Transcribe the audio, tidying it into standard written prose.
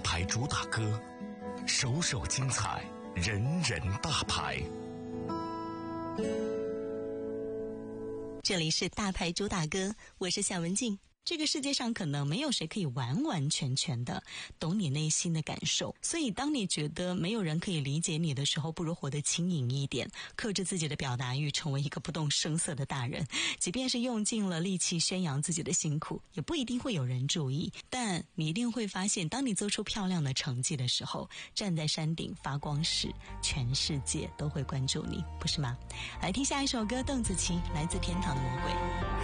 牌主打歌，首首精彩，人人大牌。 这里是大牌主打歌，我是夏文静。这个世界上可能没有谁可以完完全全的懂你内心的感受，所以当你觉得没有人可以理解你的时候，不如活得轻盈一点，克制自己的表达欲，成为一个不动声色的大人。即便是用尽了力气宣扬自己的辛苦，也不一定会有人注意，但你一定会发现，当你做出漂亮的成绩的时候，站在山顶发光时，全世界都会关注你，不是吗？来听下一首歌，邓紫棋，来自天堂的魔鬼。